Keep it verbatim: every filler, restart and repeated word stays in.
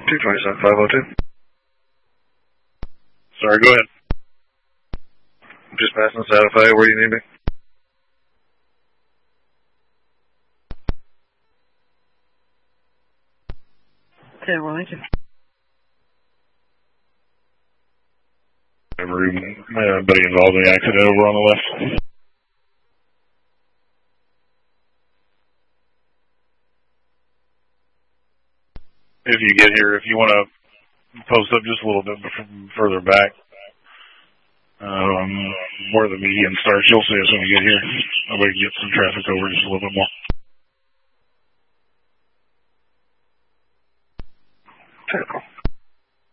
two twenty-seven five oh two. Sorry, go ahead. Just passing Santa Fe. Where do you need me? ten one, thank you. Everybody involved in the accident over on the left. If you get here, if you want to post up just a little bit further back, um, where the median starts, you'll see us when you get here. That way you get some traffic over just a little bit more.